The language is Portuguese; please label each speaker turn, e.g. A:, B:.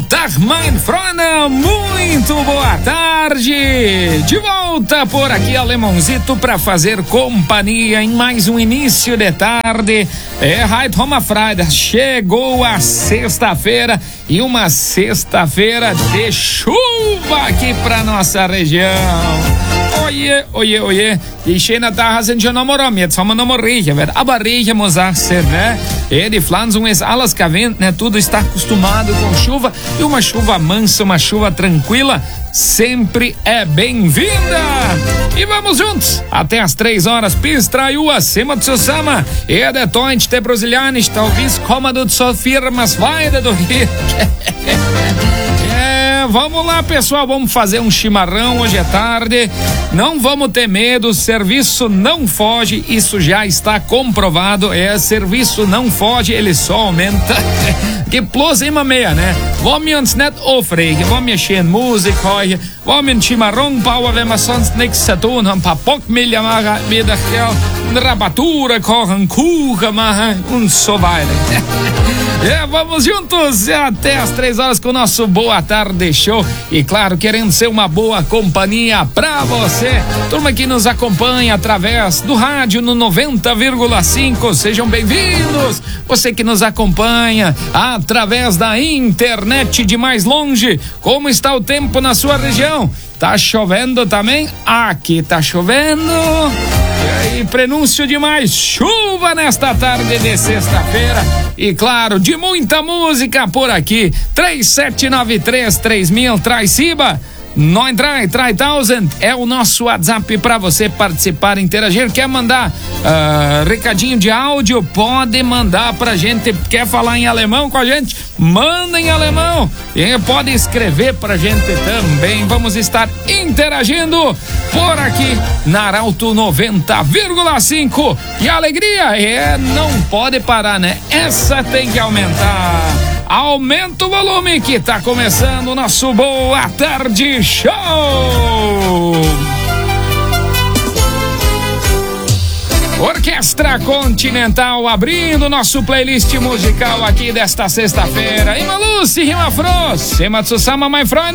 A: Tag, mein Freunde, muito boa tarde. De volta por aqui, Alemãozito, para fazer companhia em mais um início de tarde. Right Home Friday, chegou a sexta-feira e uma sexta-feira de chuva aqui para nossa região. Oje. Die schönen Tage sind schon noch rum. Jetzt haben wir noch mal Regen. Aber Regen muss auch ser, né? De Pflanzung ist alles cavento, né? Tudo está acostumado com chuva. E uma chuva mansa, uma chuva tranquila, sempre é bem-vinda. E vamos juntos até as 3 horas. Pistraiu acima do Susama. E de Toint de Brasilianes, talvez cômodo de sua firmas vai do Rio. Vamos lá, pessoal, vamos fazer um chimarrão hoje à tarde. Não vamos ter medo, serviço não foge, isso já está comprovado. Serviço não foge, ele só aumenta. Que plus immer mehr, né? Vamos uns nicht aufregen, vamos schön Musik hören, vamos einen Chimarrão bauen, wenn wir sonst nichts zu tun haben, ein paar Bockmilch machen, wieder eine Rabatura kochen, Kuchen machen und so weiter. Vamos juntos até as 3 horas com o nosso Boa Tarde Show. E claro, querendo ser uma boa companhia pra você. Turma que nos acompanha através do rádio no 90,5, sejam bem-vindos. Você que nos acompanha através da internet de mais longe, como está o tempo na sua região? Tá chovendo também? Aqui tá chovendo. E aí, prenúncio de mais chuva nesta tarde de sexta-feira. E claro, de muita música por aqui. 3793-3000, traz Ciba. 93000 é o nosso WhatsApp para você participar, interagir. Quer mandar recadinho de áudio? Pode mandar pra gente. Quer falar em alemão com a gente? Manda em alemão. E pode escrever pra gente também. Vamos estar interagindo por aqui na Arauto 90,5. E a alegria não pode parar, né? Essa tem que aumentar. Aumenta o volume que tá começando o nosso Boa Tarde Show! Orquestra Continental abrindo nosso playlist musical aqui desta sexta-feira. Ima Lucy, Rima Frost, Sema Tsusama, my friend.